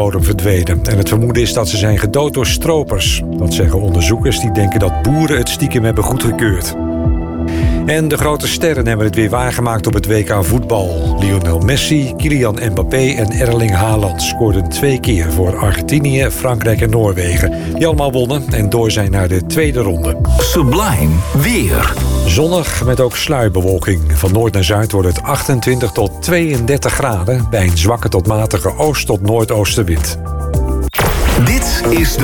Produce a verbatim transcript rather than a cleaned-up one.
bodem verdwenen. En het vermoeden is dat ze zijn gedood door stropers. Dat zeggen onderzoekers die denken dat boeren het stiekem hebben goedgekeurd. En de grote sterren hebben het weer waargemaakt op het W K voetbal. Lionel Messi, Kylian Mbappé en Erling Haaland scoorden twee keer voor Argentinië, Frankrijk en Noorwegen. Die allemaal wonnen en door zijn naar de tweede ronde. Sublime weer. Zonnig met ook sluierbewolking. Van noord naar zuid wordt het achtentwintig tot tweeëndertig graden... bij een zwakke tot matige oost- tot noordoostenwind. Dit is de